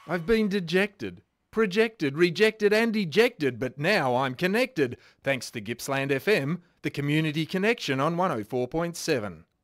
I've been dejected, projected, rejected and ejected, but now I'm connected, thanks to Gippsland FM, the community connection on 104.7.